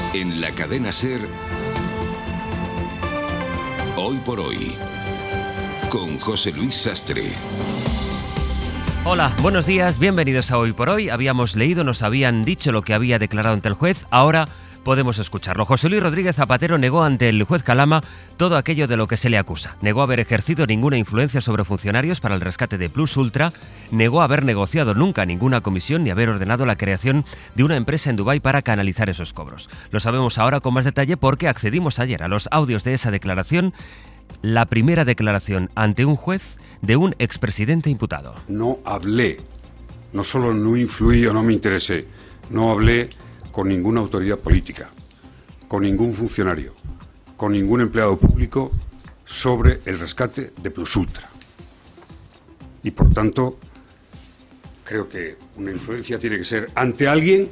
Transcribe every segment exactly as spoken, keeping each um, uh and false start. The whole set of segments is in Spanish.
En la cadena SER, Hoy por Hoy, con José Luis Sastre. Hola, buenos días, bienvenidos a Hoy por Hoy. Habíamos leído, nos habían dicho lo que había declarado ante el juez, ahora podemos escucharlo. José Luis Rodríguez Zapatero negó ante el juez Calama todo aquello de lo que se le acusa. Negó haber ejercido ninguna influencia sobre funcionarios para el rescate de Plus Ultra, negó haber negociado nunca ninguna comisión ni haber ordenado la creación de una empresa en Dubái para canalizar esos cobros. Lo sabemos ahora con más detalle porque accedimos ayer a los audios de esa declaración, la primera declaración ante un juez de un expresidente imputado. No hablé, no solo no influí o no me interesé, no hablé con ninguna autoridad política, con ningún funcionario, con ningún empleado público sobre el rescate de Plus Ultra. Y por tanto, creo que una influencia tiene que ser ante alguien,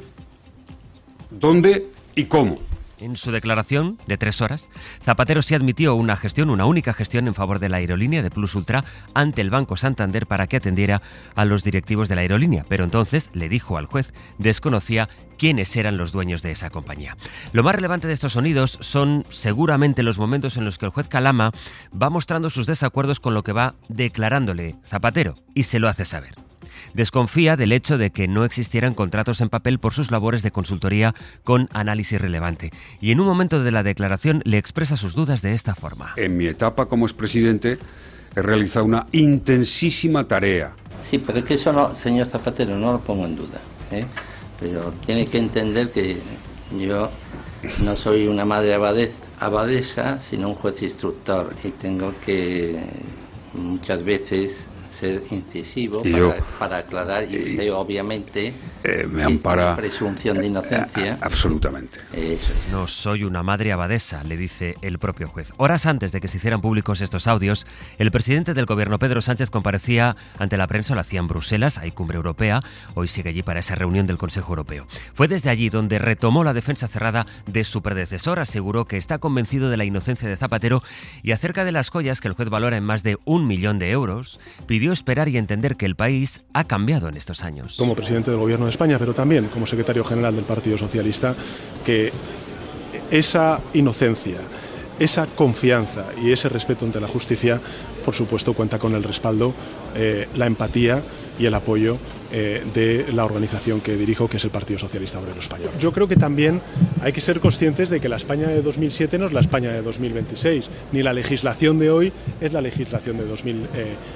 dónde y cómo. En su declaración de tres horas, Zapatero sí admitió una gestión, una única gestión en favor de la aerolínea de Plus Ultra ante el Banco Santander para que atendiera a los directivos de la aerolínea. Pero entonces le dijo al juez, desconocía quiénes eran los dueños de esa compañía. Lo más relevante de estos sonidos son seguramente los momentos en los que el juez Calama va mostrando sus desacuerdos con lo que va declarándole Zapatero y se lo hace saber. Desconfía del hecho de que no existieran contratos en papel por sus labores de consultoría con análisis relevante. Y en un momento de la declaración le expresa sus dudas de esta forma. En mi etapa como expresidente he realizado una intensísima tarea. Sí, pero es que eso, no, señor Zapatero, no lo pongo en duda, ¿eh? Pero tiene que entender que yo no soy una madre abade- abadesa, sino un juez instructor. Y tengo que muchas veces ser incisivo para, yo, para aclarar y usted obviamente eh, me ampara presunción de inocencia. Eh, absolutamente. Eso es. No soy una madre abadesa, le dice el propio juez. Horas antes de que se hicieran públicos estos audios, el presidente del gobierno, Pedro Sánchez, comparecía ante la prensa, lo hacía en Bruselas, hay cumbre europea, hoy sigue allí para esa reunión del Consejo Europeo. Fue desde allí donde retomó la defensa cerrada de su predecesor, aseguró que está convencido de la inocencia de Zapatero y acerca de las joyas que el juez valora en más de un millón de euros, pidió esperar y entender que el país ha cambiado en estos años. Como presidente del Gobierno de España, pero también como secretario general del Partido Socialista, que esa inocencia, esa confianza y ese respeto ante la justicia, por supuesto, cuenta con el respaldo, eh, la empatía y el apoyo eh, de la organización que dirijo, que es el Partido Socialista Obrero Español. Yo creo que también hay que ser conscientes de que la España de dos mil siete no es la España de dos mil veintiséis, ni la legislación de hoy es la legislación de dos mil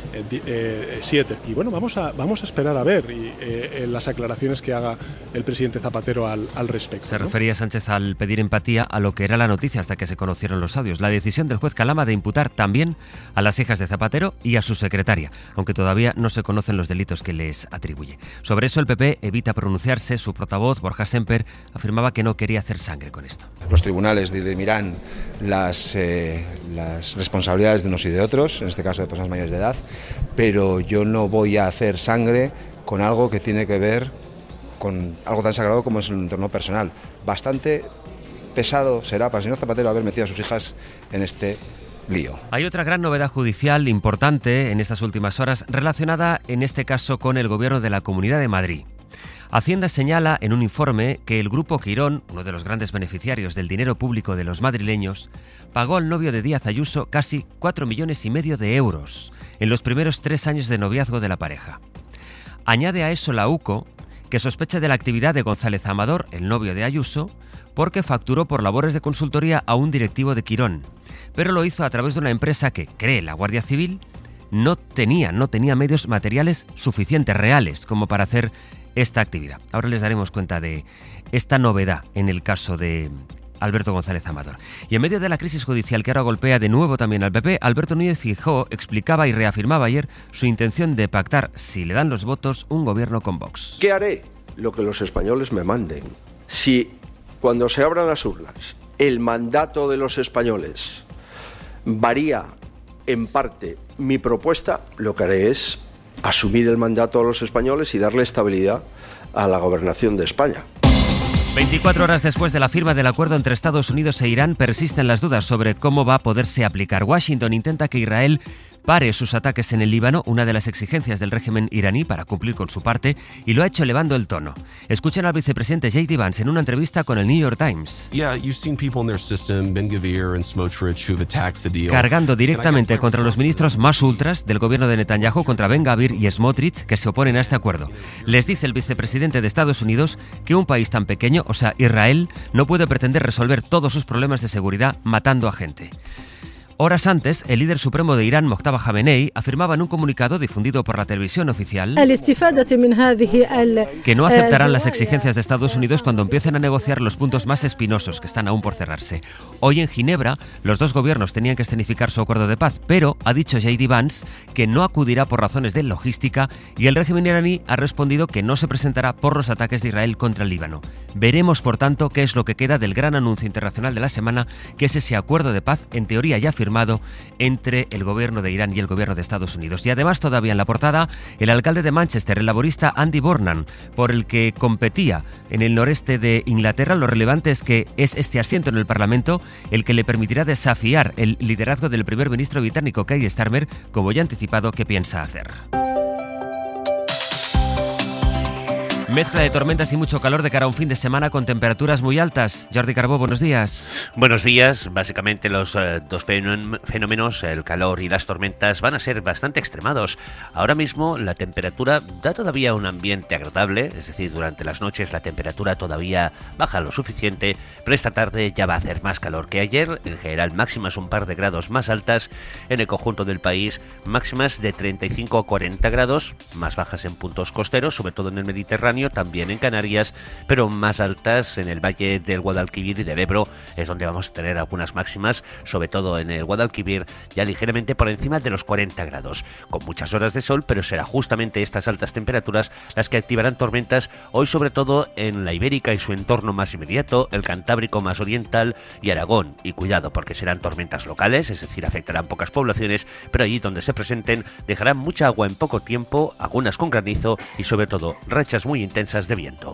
siete. Y bueno, vamos a, vamos a esperar a ver y, eh, las aclaraciones que haga el presidente Zapatero al, al respecto. Se ¿no? refería Sánchez al pedir empatía a lo que era la noticia hasta que se conocieron los audios. La decisión del juez Calama de imputar también a las hijas de Zapatero y a su secretaria, aunque todavía no se conocen los delitos que les atribuye. Sobre eso el P P evita pronunciarse. Su portavoz, Borja Semper, afirmaba que no quería hacer sangre con esto. Los tribunales dirimirán las, eh, las responsabilidades de unos y de otros, en este caso de personas mayores de edad, pero yo no voy a hacer sangre con algo que tiene que ver con algo tan sagrado como es el entorno personal. Bastante pesado será para el señor Zapatero haber metido a sus hijas en este lío. Hay otra gran novedad judicial importante en estas últimas horas relacionada en este caso con el gobierno de la Comunidad de Madrid. Hacienda señala en un informe que el grupo Quirón, uno de los grandes beneficiarios del dinero público de los madrileños, pagó al novio de Díaz Ayuso casi cuatro millones y medio de euros en los primeros tres años de noviazgo de la pareja. Añade a eso la U C O que sospecha de la actividad de González Amador, el novio de Ayuso, porque facturó por labores de consultoría a un directivo de Quirón, pero lo hizo a través de una empresa que, cree la Guardia Civil, no tenía, no tenía medios materiales suficientes, reales, como para hacer esta actividad. Ahora les daremos cuenta de esta novedad en el caso de Alberto González Amador. Y en medio de la crisis judicial que ahora golpea de nuevo también al P P, Alberto Núñez Feijóo explicaba y reafirmaba ayer su intención de pactar, si le dan los votos, un gobierno con Vox. ¿Qué haré? Lo que los españoles me manden. Si cuando se abran las urnas el mandato de los españoles varía en parte mi propuesta, lo que haré es asumir el mandato a los españoles y darle estabilidad a la gobernación de España. veinticuatro horas después de la firma del acuerdo entre Estados Unidos e Irán, persisten las dudas sobre cómo va a poderse aplicar. Washington intenta que Israel pare sus ataques en el Líbano, una de las exigencias del régimen iraní para cumplir con su parte, y lo ha hecho elevando el tono. Escuchen al vicepresidente J D Vance en una entrevista con el New York Times. Cargando directamente contra los ministros más ultras del gobierno de Netanyahu, contra Ben Gvir y Smotrich, que se oponen a este acuerdo. Les dice el vicepresidente de Estados Unidos que un país tan pequeño, o sea, Israel, no puede pretender resolver todos sus problemas de seguridad matando a gente. Horas antes, el líder supremo de Irán, Mojtaba Khamenei, afirmaba en un comunicado difundido por la televisión oficial que no aceptarán las exigencias de Estados Unidos cuando empiecen a negociar los puntos más espinosos que están aún por cerrarse. Hoy en Ginebra, los dos gobiernos tenían que escenificar su acuerdo de paz, pero ha dicho J D Vance que no acudirá por razones de logística y el régimen iraní ha respondido que no se presentará por los ataques de Israel contra el Líbano. Veremos, por tanto, qué es lo que queda del gran anuncio internacional de la semana, que es ese acuerdo de paz, en teoría ya firmado, entre el gobierno de Irán y el gobierno de Estados Unidos. Y además, todavía en la portada, el alcalde de Manchester, el laborista Andy Burnham, por el que competía en el noreste de Inglaterra. Lo relevante es que es este asiento en el Parlamento el que le permitirá desafiar el liderazgo del primer ministro británico Keir Starmer, como ya ha anticipado que piensa hacer. Mezcla de tormentas y mucho calor de cara a un fin de semana con temperaturas muy altas. Jordi Carbó, buenos días. Buenos días. Básicamente los eh, dos fenómenos, el calor y las tormentas, van a ser bastante extremados. Ahora mismo la temperatura da todavía un ambiente agradable, es decir, durante las noches la temperatura todavía baja lo suficiente, pero esta tarde ya va a hacer más calor que ayer. En general, máximas un par de grados más altas en el conjunto del país, máximas de treinta y cinco a cuarenta grados, más bajas en puntos costeros, sobre todo en el Mediterráneo, también en Canarias, pero más altas en el valle del Guadalquivir y del Ebro, es donde vamos a tener algunas máximas, sobre todo en el Guadalquivir, ya ligeramente por encima de los cuarenta grados, con muchas horas de sol, pero será justamente estas altas temperaturas las que activarán tormentas hoy, sobre todo en la Ibérica y su entorno más inmediato, el Cantábrico más oriental y Aragón. Y cuidado, porque serán tormentas locales, es decir, afectarán pocas poblaciones, pero allí donde se presenten dejarán mucha agua en poco tiempo, algunas con granizo y sobre todo rachas muy intensas de viento.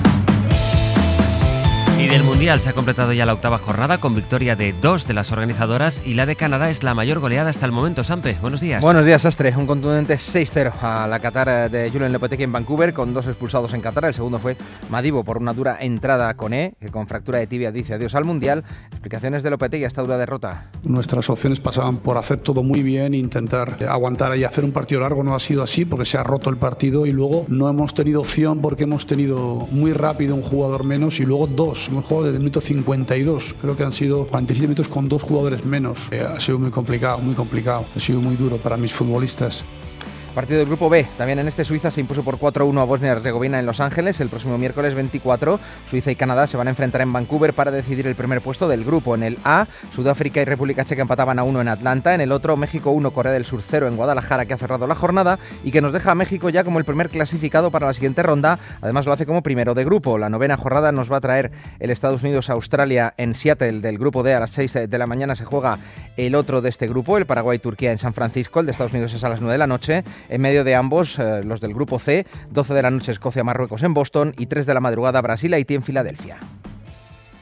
Y del Mundial se ha completado ya la octava jornada con victoria de dos de las organizadoras y la de Canadá es la mayor goleada hasta el momento. Sampe, buenos días. Buenos días, Sastre. Un contundente seis cero a la Qatar de Julen Lopetegui en Vancouver, con dos expulsados en Qatar. El segundo fue Madibo por una dura entrada con E, que con fractura de tibia dice adiós al Mundial. Explicaciones de Lopetegui a esta dura derrota. Nuestras opciones pasaban por hacer todo muy bien, intentar aguantar y hacer un partido largo. No ha sido así porque se ha roto el partido y luego no hemos tenido opción porque hemos tenido muy rápido un jugador menos y luego dos. Hemos jugado desde el minuto cincuenta y dos, creo que han sido cuarenta y siete minutos con dos jugadores menos. Eh, ha sido muy complicado, muy complicado. Ha sido muy duro para mis futbolistas. Partido del grupo B, también en este Suiza se impuso por cuatro uno a Bosnia y Herzegovina en Los Ángeles. El próximo miércoles veinticuatro, Suiza y Canadá se van a enfrentar en Vancouver para decidir el primer puesto del grupo. En el A, Sudáfrica y República Checa empataban a uno en Atlanta. En el otro, México uno, Corea del Sur cero en Guadalajara, que ha cerrado la jornada y que nos deja a México ya como el primer clasificado para la siguiente ronda. Además lo hace como primero de grupo. La novena jornada nos va a traer el Estados Unidos-Australia en Seattle del grupo D. A las seis de la mañana se juega el otro de este grupo, el Paraguay-Turquía en San Francisco. El de Estados Unidos es a las nueve de la noche. En medio de ambos, eh, los del grupo C, doce de la noche Escocia-Marruecos en Boston y tres de la madrugada Brasil-Haití en Filadelfia.